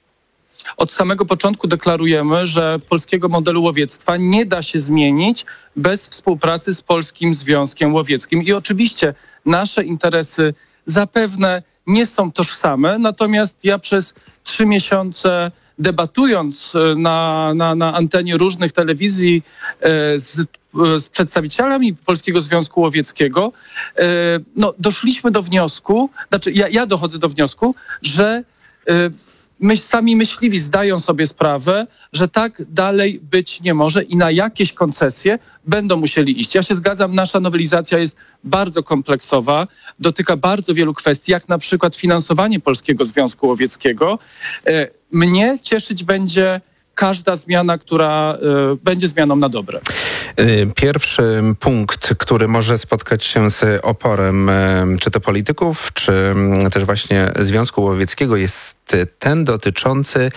Od samego początku deklarujemy, że polskiego modelu łowiectwa nie da się zmienić bez współpracy z Polskim Związkiem Łowieckim. I oczywiście nasze interesy zapewne nie są tożsame, natomiast ja przez trzy miesiące debatując na, na, na antenie różnych telewizji e, z, e, z przedstawicielami Polskiego Związku Łowieckiego, e, no, doszliśmy do wniosku, znaczy ja, ja dochodzę do wniosku, że e, my, sami myśliwi zdają sobie sprawę, że tak dalej być nie może i na jakieś koncesje będą musieli iść. Ja się zgadzam, nasza nowelizacja jest bardzo kompleksowa, dotyka bardzo wielu kwestii, jak na przykład finansowanie Polskiego Związku Łowieckiego. Mnie cieszyć będzie każda zmiana, która y, będzie zmianą na dobre. Pierwszy punkt, który może spotkać się z oporem czy to polityków, czy też właśnie Związku Łowieckiego, jest ten dotyczący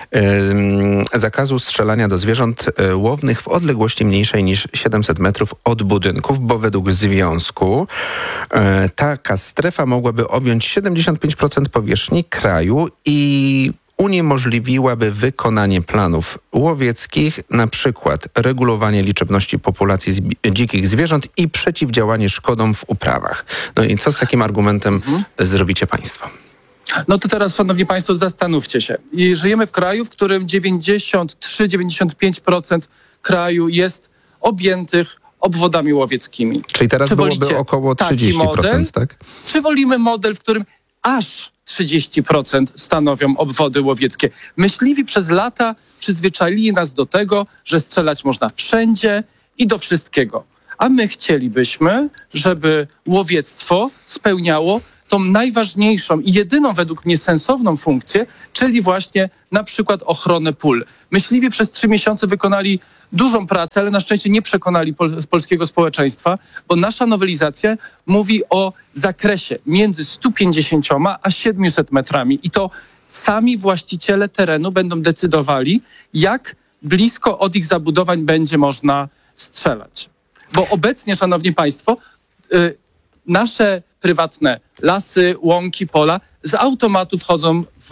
y, zakazu strzelania do zwierząt łownych w odległości mniejszej niż siedemset metrów od budynków, bo według związku y, taka strefa mogłaby objąć siedemdziesiąt pięć procent powierzchni kraju i uniemożliwiłaby wykonanie planów łowieckich, na przykład regulowanie liczebności populacji zbi- dzikich zwierząt i przeciwdziałanie szkodom w uprawach. No i co z takim argumentem mhm. zrobicie państwo? No to teraz, szanowni państwo, zastanówcie się. I żyjemy w kraju, w którym dziewięćdziesiąt trzy do dziewięćdziesięciu pięciu procent kraju jest objętych obwodami łowieckimi. Czyli teraz Czy byłoby około trzydzieści procent, model, tak? Czy wolimy model, w którym aż trzydzieści procent stanowią obwody łowieckie? Myśliwi przez lata przyzwyczaili nas do tego, że strzelać można wszędzie i do wszystkiego. A my chcielibyśmy, żeby łowiectwo spełniało tą najważniejszą i jedyną według mnie sensowną funkcję, czyli właśnie na przykład ochronę pól. Myśliwi przez trzy miesiące wykonali dużą pracę, ale na szczęście nie przekonali pol- polskiego społeczeństwa, bo nasza nowelizacja mówi o zakresie między stu pięćdziesięcioma a siedmiuset metrami i to sami właściciele terenu będą decydowali, jak blisko od ich zabudowań będzie można strzelać. Bo obecnie, szanowni państwo, yy, nasze prywatne lasy, łąki, pola z automatu wchodzą w,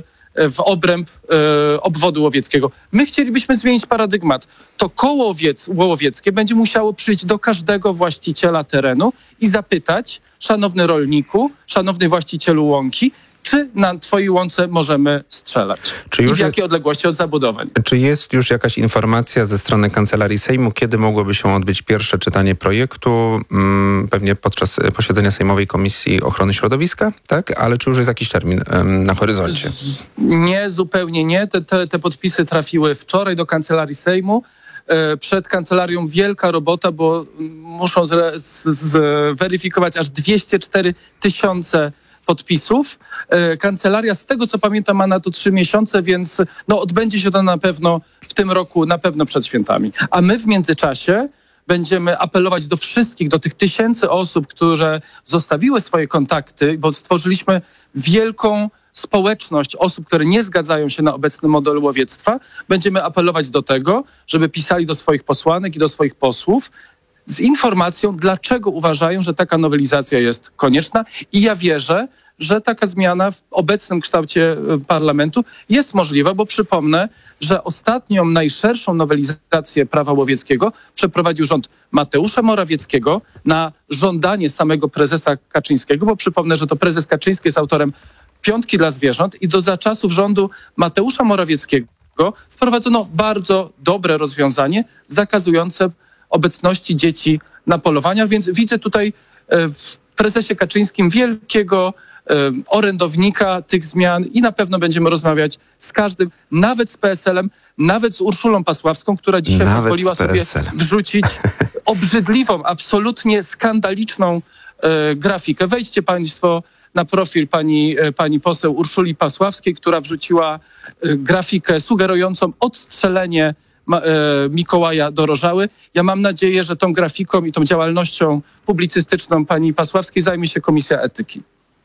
w obręb e, obwodu łowieckiego. My chcielibyśmy zmienić paradygmat. To koło łowiec, łowieckie będzie musiało przyjść do każdego właściciela terenu i zapytać, szanowny rolniku, szanowny właścicielu łąki, czy na twojej łące możemy strzelać? Czy I już w jakiej jest, odległości od zabudowań? Czy jest już jakaś informacja ze strony Kancelarii Sejmu, kiedy mogłoby się odbyć pierwsze czytanie projektu? Hmm, pewnie podczas posiedzenia Sejmowej Komisji Ochrony Środowiska, tak? Ale czy już jest jakiś termin um, na horyzoncie? Nie, zupełnie nie. Te, te, te podpisy trafiły wczoraj do Kancelarii Sejmu. Przed kancelarią wielka robota, bo muszą zweryfikować aż dwieście cztery tysiące podpisów. Kancelaria, z tego co pamiętam, ma na to trzy miesiące, więc no, odbędzie się to na pewno w tym roku, na pewno przed świętami. A my w międzyczasie będziemy apelować do wszystkich, do tych tysięcy osób, które zostawiły swoje kontakty, bo stworzyliśmy wielką społeczność osób, które nie zgadzają się na obecny model łowiectwa. Będziemy apelować do tego, żeby pisali do swoich posłanek i do swoich posłów z informacją, dlaczego uważają, że taka nowelizacja jest konieczna. I ja wierzę, że taka zmiana w obecnym kształcie parlamentu jest możliwa, bo przypomnę, że ostatnią, najszerszą nowelizację prawa łowieckiego przeprowadził rząd Mateusza Morawieckiego na żądanie samego prezesa Kaczyńskiego, bo przypomnę, że to prezes Kaczyński jest autorem Piątki dla zwierząt i do za czasów rządu Mateusza Morawieckiego wprowadzono bardzo dobre rozwiązanie zakazujące obecności dzieci na polowaniach, więc widzę tutaj w prezesie Kaczyńskim wielkiego orędownika tych zmian i na pewno będziemy rozmawiać z każdym, nawet z P S L em, nawet z Urszulą Pasławską, która dzisiaj nawet pozwoliła sobie wrzucić obrzydliwą, absolutnie skandaliczną e, grafikę. Wejdźcie państwo na profil pani, e, pani poseł Urszuli Pasławskiej, która wrzuciła e, grafikę sugerującą odstrzelenie Ma, e, Mikołaja Dorożały. Ja mam nadzieję, że tą grafiką i tą działalnością publicystyczną pani Pasławskiej zajmie się Komisja Etyki.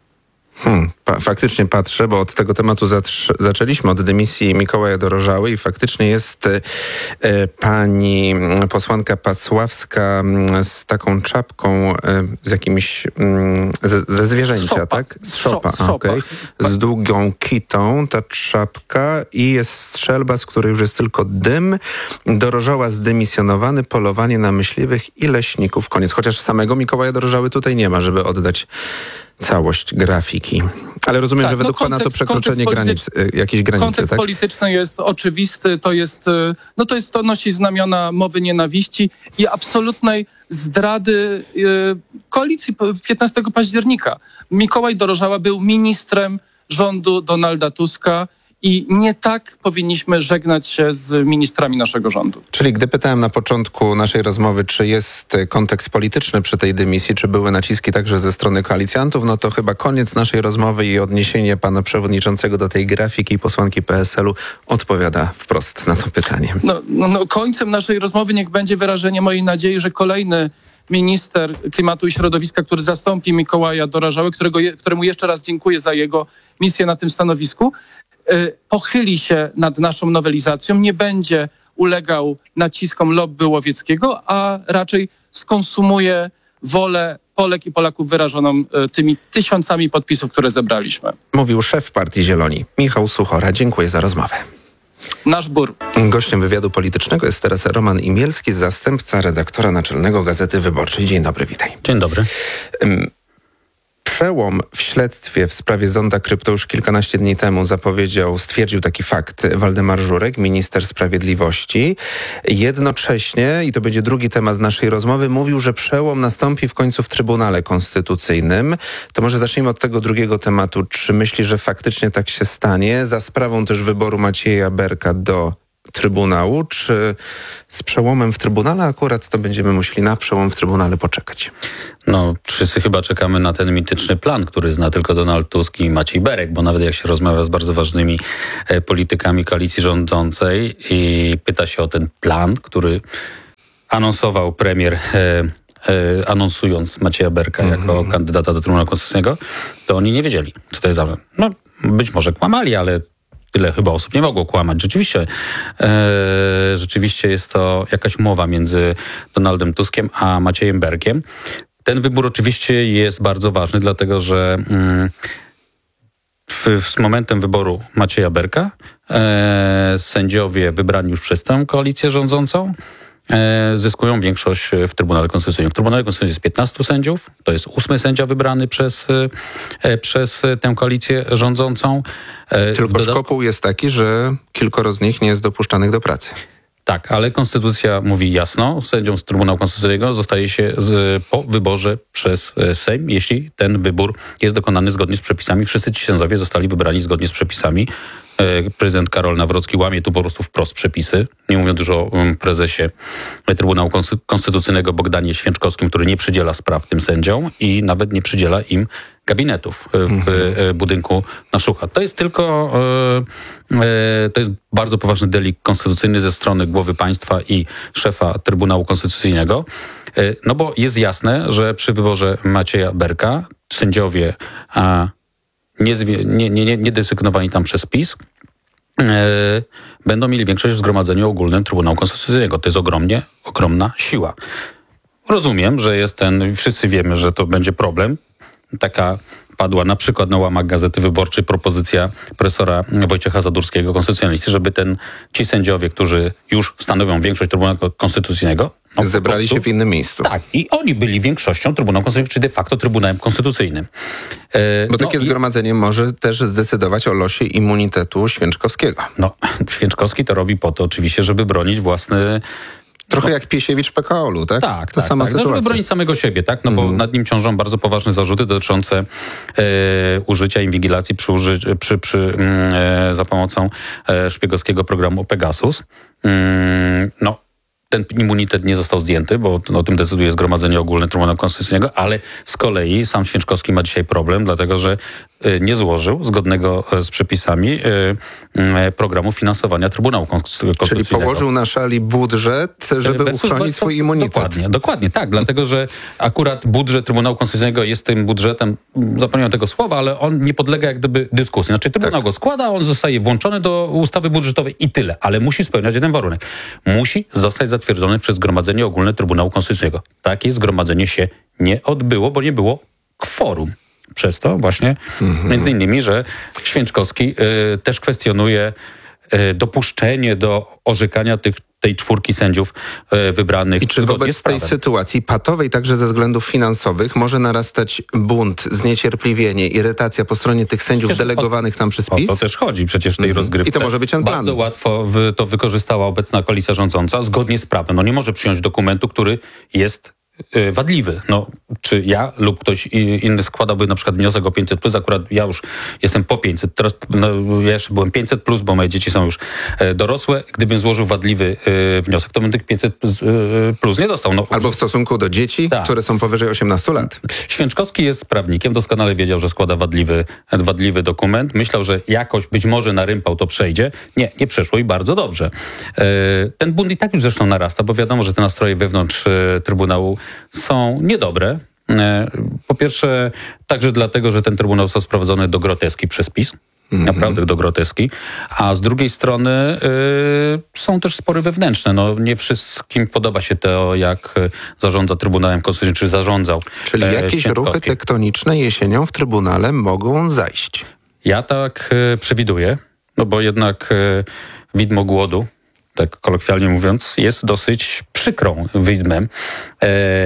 Hmm, pa, faktycznie patrzę, bo od tego tematu zatr- zaczęliśmy, od dymisji Mikołaja Dorożały i faktycznie jest e, pani posłanka Pasławska m, z taką czapką, e, z jakimś, m, ze, ze zwierzęcia, Szopa. tak? Z szopa, Szop, okej. Okay. Z długą kitą ta czapka i jest strzelba, z której już jest tylko dym. Dorożała zdymisjonowany, polowanie na myśliwych i leśników. Koniec. Chociaż samego Mikołaja Dorożały tutaj nie ma, żeby oddać całość grafiki. Ale rozumiem, tak, że według no kontekst, pana to przekroczenie granic, jakiejś granicy, kontekst tak? polityczny jest oczywisty, to jest, no to jest, to nosi znamiona mowy nienawiści i absolutnej zdrady yy, koalicji piętnastego października. Mikołaj Dorożała był ministrem rządu Donalda Tuska i nie tak powinniśmy żegnać się z ministrami naszego rządu. Czyli gdy pytałem na początku naszej rozmowy, czy jest kontekst polityczny przy tej dymisji, czy były naciski także ze strony koalicjantów, no to chyba koniec naszej rozmowy i odniesienie pana przewodniczącego do tej grafiki i posłanki P S L-u odpowiada wprost na to pytanie. No, no, no, końcem naszej rozmowy niech będzie wyrażenie mojej nadziei, że kolejny minister klimatu i środowiska, który zastąpi Mikołaja Dorażałę, którego, któremu jeszcze raz dziękuję za jego misję na tym stanowisku, pochyli się nad naszą nowelizacją, nie będzie ulegał naciskom lobby łowieckiego, a raczej skonsumuje wolę Polek i Polaków wyrażoną tymi tysiącami podpisów, które zebraliśmy. Mówił szef Partii Zieloni, Michał Suchora. Dziękuję za rozmowę. Nasz bór. Gościem wywiadu politycznego jest teraz Roman Imielski, zastępca redaktora naczelnego Gazety Wyborczej. Dzień dobry, witaj. Dzień dobry. Przełom w śledztwie w sprawie zonda krypto już kilkanaście dni temu zapowiedział, stwierdził taki fakt Waldemar Żurek, minister sprawiedliwości. Jednocześnie, i to będzie drugi temat naszej rozmowy, mówił, że przełom nastąpi w końcu w Trybunale Konstytucyjnym. To może zacznijmy od tego drugiego tematu. Czy myśli, że faktycznie tak się stanie? Za sprawą też wyboru Macieja Berka do Trybunału, czy z przełomem w Trybunale akurat to będziemy musieli na przełom w Trybunale poczekać? No, wszyscy chyba czekamy na ten mityczny plan, który zna tylko Donald Tusk i Maciej Berek, bo nawet jak się rozmawia z bardzo ważnymi e, politykami koalicji rządzącej i pyta się o ten plan, który anonsował premier e, e, anonsując Macieja Berka mm-hmm. jako kandydata do Trybunału Konstytucyjnego, to oni nie wiedzieli, co to jest za... No, być może kłamali, ale tyle chyba osób nie mogło kłamać. Rzeczywiście, e, rzeczywiście jest to jakaś umowa między Donaldem Tuskiem a Maciejem Berkiem. Ten wybór oczywiście jest bardzo ważny, dlatego że mm, w, z momentem wyboru Macieja Berka e, sędziowie wybrani już przez tę koalicję rządzącą e, zyskują większość w Trybunale Konstytucyjnym. W Trybunale Konstytucyjnym jest piętnastu sędziów, to jest ósmy sędzia wybrany przez, e, przez tę koalicję rządzącą. E, Tylko dodatku... szkopuł jest taki, że kilkoro z nich nie jest dopuszczanych do pracy. Tak, ale konstytucja mówi jasno, sędzią z Trybunału Konstytucyjnego zostaje się z, po wyborze przez Sejm, jeśli ten wybór jest dokonany zgodnie z przepisami. Wszyscy ci sędziowie zostali wybrani zgodnie z przepisami. Prezydent Karol Nawrocki łamie tu po prostu wprost przepisy, nie mówiąc dużo o prezesie Trybunału Konstytucyjnego Bogdanie Święczkowskim, który nie przydziela spraw tym sędziom i nawet nie przydziela im gabinetów w mhm. budynku na Szucha. To jest tylko, to jest bardzo poważny delikt konstytucyjny ze strony głowy państwa i szefa Trybunału Konstytucyjnego, no bo jest jasne, że przy wyborze Macieja Berka sędziowie nie, nie, nie, nie desygnowani tam przez PiS będą mieli większość w Zgromadzeniu Ogólnym Trybunału Konstytucyjnego. To jest ogromnie, ogromna siła. Rozumiem, że jest ten, wszyscy wiemy, że to będzie problem. Taka padła na przykład na łamach Gazety Wyborczej propozycja profesora Wojciecha Zadurskiego, konstytucjonalisty, żeby ten, ci sędziowie, którzy już stanowią większość Trybunału Konstytucyjnego... No, zebrali prostu, się w innym miejscu. Tak, i oni byli większością Trybunału Konstytucyjnego, czy de facto Trybunałem Konstytucyjnym. E, Bo takie no zgromadzenie i... może też zdecydować o losie immunitetu Święczkowskiego. No, Święczkowski to robi po to oczywiście, żeby bronić własny... Trochę no. jak Piesiewicz P K O L-u, tak? Tak, Ta tak, sama tak. sytuacja. No, żeby bronić samego siebie, tak? No bo mm. nad nim ciążą bardzo poważne zarzuty dotyczące e, użycia inwigilacji przy, uży, przy, przy, e, za pomocą e, szpiegowskiego programu Pegasus. Mm, no, ten immunitet nie został zdjęty, bo o tym decyduje Zgromadzenie Ogólne Trybunału Konstytucyjnego, ale z kolei sam Święczkowski ma dzisiaj problem, dlatego że nie złożył zgodnego z przepisami programu finansowania Trybunału Konstytucyjnego. Czyli położył na szali budżet, żeby Versus uchronić swój immunitet. Dokładnie, dokładnie tak, dlatego że akurat budżet Trybunału Konstytucyjnego jest tym budżetem, zapomniałem tego słowa, ale on nie podlega jak gdyby dyskusji. Znaczy Trybunał tak. go składa, on zostaje włączony do ustawy budżetowej i tyle, ale musi spełniać jeden warunek. Musi zostać zatwierdzony przez Zgromadzenie Ogólne Trybunału Konstytucyjnego. Takie zgromadzenie się nie odbyło, bo nie było kworum. Przez to właśnie mhm. między innymi, że Święczkowski y, też kwestionuje y, dopuszczenie do orzekania tych, tej czwórki sędziów y, wybranych. I czy wobec tej sytuacji patowej także ze względów finansowych może narastać bunt, zniecierpliwienie, irytacja po stronie tych sędziów przecież delegowanych tam przez PiS? O to też chodzi przecież w tej mhm. rozgrywce. I to może być ten plan. Bardzo łatwo w, to wykorzystała obecna koalicja rządząca zgodnie z prawem. No nie może przyjąć dokumentu, który jest wadliwy. No, czy ja lub ktoś inny składałby na przykład wniosek o pięćset plus, akurat ja już jestem po pięćset, teraz no, ja jeszcze byłem pięćset plus, bo moje dzieci są już e, dorosłe, gdybym złożył wadliwy e, wniosek, to bym tych pięćset plus nie dostał. No, albo w stosunku do dzieci, tak, które są powyżej osiemnastu lat. Święczkowski jest prawnikiem, doskonale wiedział, że składa wadliwy, wadliwy dokument. Myślał, że jakoś być może na rympał to przejdzie. Nie, nie przeszło i bardzo dobrze. E, ten bunt i tak już zresztą narasta, bo wiadomo, że te nastroje wewnątrz e, Trybunału są niedobre. E, po pierwsze, także dlatego, że ten Trybunał został sprowadzony do groteski przez PiS. Mm-hmm. Naprawdę do groteski. A z drugiej strony y, są też spory wewnętrzne. No, nie wszystkim podoba się to, jak zarządza Trybunałem Konstytucyjnym, czy zarządzał. Czyli e, jakieś ruchy tektoniczne jesienią w Trybunale mogą zajść. Ja tak y, przewiduję, no bo jednak y, widmo głodu, tak kolokwialnie mówiąc, jest dosyć przykrą widmem, e,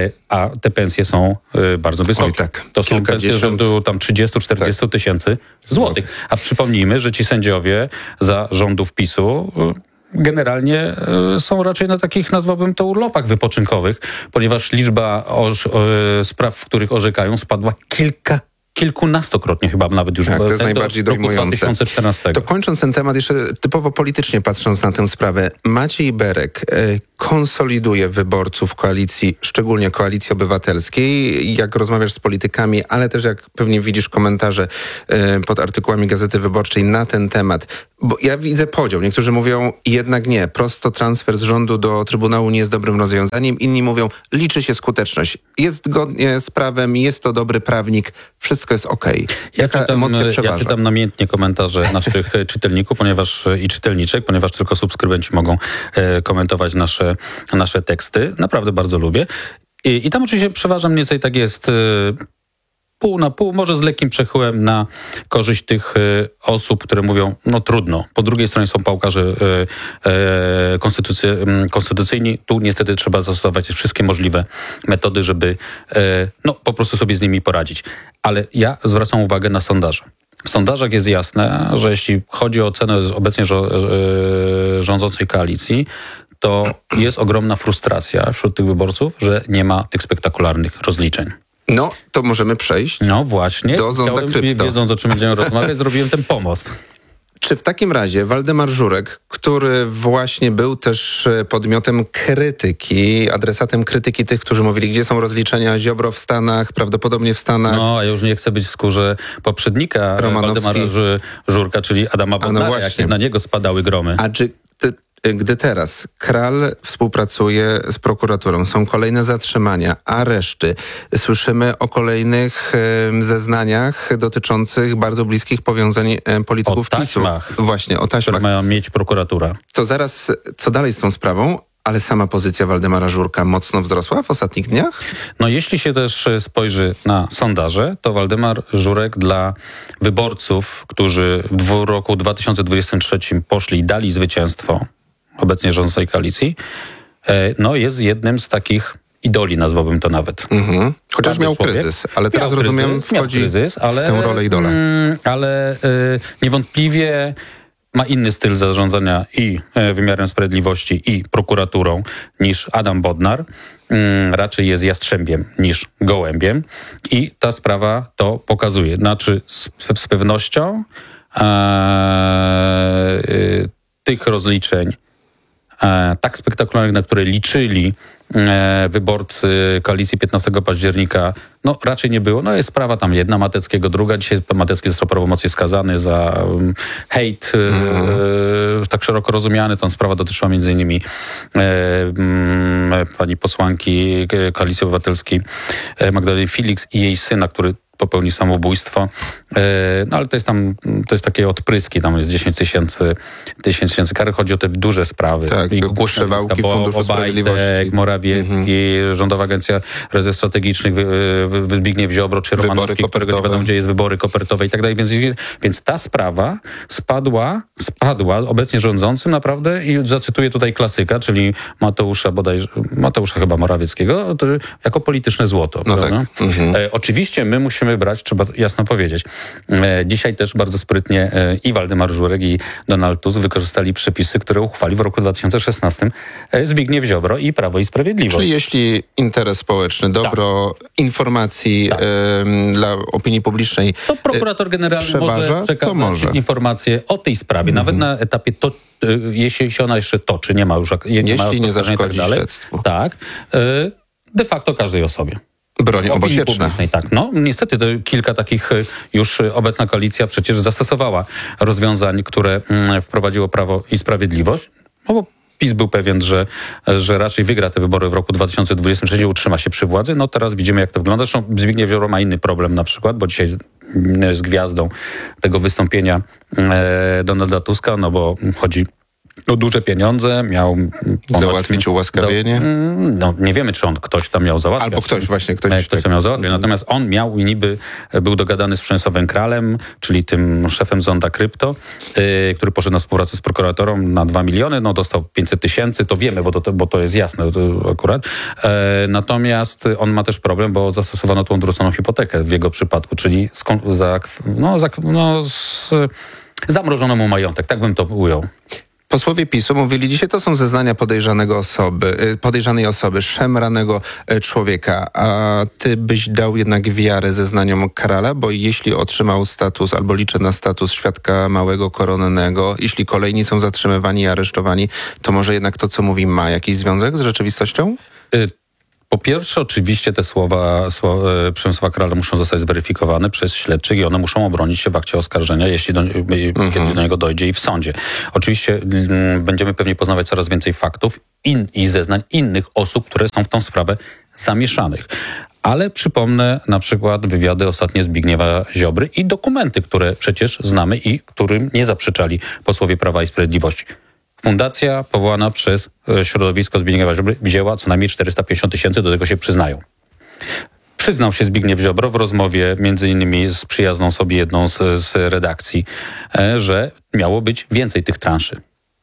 a te pensje są e, bardzo wysokie. Oj, tak. To są pensje rzędu tam trzydzieści czterdzieści tak. tysięcy złotych. A przypomnijmy, że ci sędziowie za rządów PiSu generalnie e, są raczej na takich, nazwałbym to, urlopach wypoczynkowych, ponieważ liczba orz, e, spraw, w których orzekają, spadła kilka kilkunastokrotnie chyba nawet już. Tak, to jest najbardziej dojmujące. dwa tysiące czternastego. To kończąc ten temat, jeszcze typowo politycznie patrząc na tę sprawę, Maciej Berek y, konsoliduje wyborców koalicji, szczególnie Koalicji Obywatelskiej. Jak rozmawiasz z politykami, ale też jak pewnie widzisz komentarze y, pod artykułami Gazety Wyborczej na ten temat, bo ja widzę podział. Niektórzy mówią jednak nie, prosto transfer z rządu do Trybunału nie jest dobrym rozwiązaniem. Inni mówią, liczy się skuteczność. Jest zgodnie z prawem, jest to dobry prawnik, wszystko jest okej. Okay. Jaka ja czytam, emocja przeważa? Ja czytam namiętnie komentarze naszych czytelników, ponieważ i czytelniczek, ponieważ tylko subskrybenci mogą e, komentować nasze, nasze teksty. Naprawdę bardzo lubię. I, i tam oczywiście przeważa mniej więcej tak jest... E, pół na pół, może z lekkim przechyłem na korzyść tych y, osób, które mówią, no trudno. Po drugiej stronie są pałkarze y, y, konstytucy, y, konstytucyjni. Tu niestety trzeba zastosować wszystkie możliwe metody, żeby y, no po prostu sobie z nimi poradzić. Ale ja zwracam uwagę na sondaże. W sondażach jest jasne, że jeśli chodzi o ocenę obecnie rządzącej koalicji, to jest ogromna frustracja wśród tych wyborców, że nie ma tych spektakularnych rozliczeń. No, to możemy przejść no właśnie, do zonda krypto. Wiedząc, o czym będziemy rozmawiać, zrobiłem ten pomost. Czy w takim razie Waldemar Żurek, który właśnie był też podmiotem krytyki, adresatem krytyki tych, którzy mówili, gdzie są rozliczenia, Ziobro w Stanach, prawdopodobnie w Stanach. No, a ja już nie chcę być w skórze poprzednika Waldemara Żurka, czyli Adama Bodnara, no jakie na niego spadały gromy. A czy ty, gdy teraz Kral współpracuje z prokuraturą, są kolejne zatrzymania, areszty, słyszymy o kolejnych e, zeznaniach dotyczących bardzo bliskich powiązań e, polityków o taśmach, PiSu. Właśnie, o taśmach. Które mają mieć prokuratura. To zaraz, co dalej z tą sprawą? Ale sama pozycja Waldemara Żurka mocno wzrosła w ostatnich dniach? No jeśli się też spojrzy na sondaże, to Waldemar Żurek dla wyborców, którzy w roku dwa tysiące dwudziestym trzecim poszli i dali zwycięstwo obecnie rządzącej koalicji, no jest jednym z takich idoli, nazwałbym to nawet. Mhm. Chociaż miał człowiek. kryzys, ale teraz miał rozumiem kryzys, wchodzi kryzys, ale, w tę rolę idola. Mm, ale y, niewątpliwie ma inny styl zarządzania i wymiarem sprawiedliwości, i prokuraturą niż Adam Bodnar. Mm, raczej jest jastrzębiem niż gołębiem. I ta sprawa to pokazuje. Znaczy z, z pewnością e, y, tych rozliczeń e, tak spektakularnych, na które liczyli e, wyborcy koalicji piętnastego października, no raczej nie było. No jest sprawa tam jedna Mateckiego, druga. Dzisiaj Matecki został prawomocnie skazany za um, hejt, mm. e, tak szeroko rozumiany. Tą sprawa dotyczyła między innymi e, m, pani posłanki Koalicji Obywatelskiej e, Magdaleny Felix i jej syna, który popełni samobójstwo. No ale to jest tam, to jest takie odpryski, tam jest dziesięć tysięcy tysięcy kary. Chodzi o te duże sprawy. Tak, i przewałki w Funduszu Sprawiedliwości. Morawiecki, mhm. Rządowa Agencja Rezerw Strategicznych, Zbigniew Ziobro, czy Romanowski, którego nie wiadomo, gdzie jest, wybory kopertowe i tak dalej. Więc, więc ta sprawa spadła, spadła obecnie rządzącym naprawdę i zacytuję tutaj klasyka, czyli Mateusza bodajże, Mateusza chyba Morawieckiego, jako polityczne złoto. No tak. mhm. e, oczywiście my musimy możemy brać, trzeba jasno powiedzieć. E, dzisiaj też bardzo sprytnie e, i Waldemar Żurek, i Donald Tusk wykorzystali przepisy, które uchwalił w roku dwa tysiące szesnastym e, Zbigniew Ziobro i Prawo i Sprawiedliwość. Czyli jeśli interes społeczny, dobro tak. informacji tak. E, dla opinii publicznej to prokurator generalny przeważa, może przekazać to może. informacje o tej sprawie, mm. nawet na etapie to, jeśli się ona jeszcze toczy, nie ma już... Nie jeśli ma nie zaszkodzi tak śledztwu. Tak, de facto każdej osobie. Broń obosieczna. Tak, no niestety to kilka takich już obecna koalicja przecież zastosowała rozwiązań, które wprowadziło Prawo i Sprawiedliwość, no bo PiS był pewien, że, że raczej wygra te wybory w roku dwa tysiące dwudziestym trzecim, utrzyma się przy władzy. No teraz widzimy, jak to wygląda. Zresztą Zbigniew Ziobro ma inny problem na przykład, bo dzisiaj z, z gwiazdą tego wystąpienia e, Donalda Tuska, no bo chodzi o duże pieniądze, miał... Załatwić ułaskawienie? No nie wiemy, czy on ktoś tam miał załatwiać. Albo ktoś właśnie, ktoś... ktoś tak. tam miał załatwiać. Natomiast on miał i niby był dogadany z Przemysławem Kralem, czyli tym szefem Zonda Krypto, yy, który poszedł na współpracę z prokuratorą na dwa miliony, no dostał pięćset tysięcy, to wiemy, bo to, bo to jest jasne to akurat. Yy, natomiast on ma też problem, bo zastosowano tą odwróconą hipotekę w jego przypadku, czyli skąd, za, no, za, no, z, zamrożono mu majątek, tak bym to ujął. Posłowie PiSu mówili dzisiaj, to są zeznania podejrzanego osoby, podejrzanej osoby, szemranego człowieka. A ty byś dał jednak wiarę zeznaniom Krala, bo jeśli otrzymał status albo liczy na status świadka małego koronnego, jeśli kolejni są zatrzymywani i aresztowani, to może jednak to, co mówi, ma jakiś związek z rzeczywistością? Y- Po pierwsze, oczywiście te słowa, słowa Przemysława Krala muszą zostać zweryfikowane przez śledczych i one muszą obronić się w akcie oskarżenia, jeśli do, mhm. kiedyś do niego dojdzie i w sądzie. Oczywiście m, będziemy pewnie poznawać coraz więcej faktów in, i zeznań innych osób, które są w tą sprawę zamieszanych. Ale przypomnę na przykład wywiady ostatnie Zbigniewa Ziobry i dokumenty, które przecież znamy i którym nie zaprzeczali posłowie Prawa i Sprawiedliwości. Fundacja powołana przez środowisko Zbigniewa Ziobry wzięła co najmniej czterysta pięćdziesiąt tysięcy, do tego się przyznają. Przyznał się Zbigniew Ziobro w rozmowie między innymi z przyjazną sobie jedną z, z redakcji, że miało być więcej tych transzy.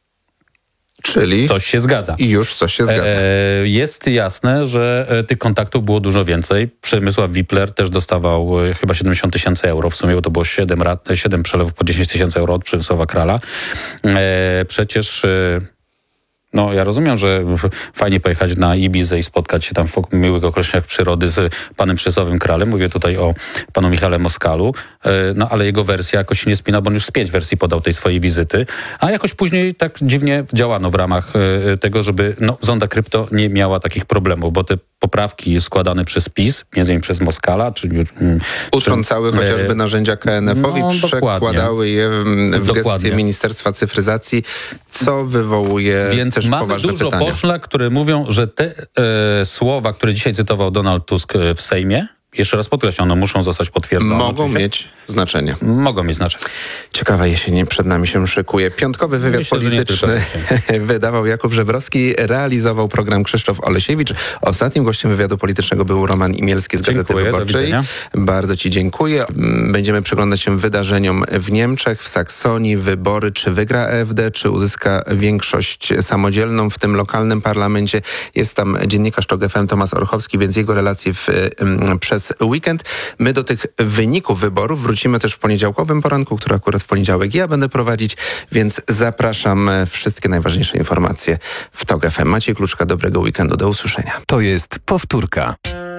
Czyli coś się zgadza. I już coś się zgadza. E, jest jasne, że tych kontaktów było dużo więcej. Przemysław Wipler też dostawał e, chyba siedemdziesiąt tysięcy euro. W sumie bo to było siedem rat, siedem przelewów po dziesięć tysięcy euro od Przemysława Krala. E, przecież... E, No, ja rozumiem, że fajnie pojechać na Ibizę i spotkać się tam w miłych okolicznościach przyrody z panem Przemysławem Kralem. Mówię tutaj o panu Michale Moskalu. No, ale jego wersja jakoś się nie spina, bo on już z pięć wersji podał tej swojej wizyty. A jakoś później tak dziwnie działano w ramach tego, żeby no, Zonda Krypto nie miała takich problemów, bo te poprawki składane przez PiS, między innymi przez Moskala, czy... Utrącały czy, chociażby narzędzia K N F-owi, no, przekładały je w, w dokładnie. gestię Ministerstwa Cyfryzacji, co wywołuje Więc też mamy poważne dużo pytania. poszlak, które mówią, że te e, słowa, które dzisiaj cytował Donald Tusk w Sejmie, jeszcze raz podkreślam, one muszą zostać potwierdzone. Mogą oczywiście. mieć znaczenie. Mogą mieć znaczenie. Ciekawa jesień przed nami się szykuje. Piątkowy wywiad Myślę, polityczny wydawał Jakub Żebrowski, realizował program Krzysztof Olesiewicz. Ostatnim gościem wywiadu politycznego był Roman Imielski z Gazety Dziękuję, Wyborczej. Bardzo ci dziękuję. Będziemy przyglądać się wydarzeniom w Niemczech, w Saksonii, wybory, czy wygra A F D, czy uzyska większość samodzielną w tym lokalnym parlamencie. Jest tam dziennikarz TOG F M Tomasz Orchowski, więc jego relacje w, przez weekend. My do tych wyników wyborów wrócimy też w poniedziałkowym poranku, który akurat w poniedziałek ja będę prowadzić, więc zapraszam. Wszystkie najważniejsze informacje w TOG F M. Maciej Kluczka, dobrego weekendu, do usłyszenia. To jest powtórka.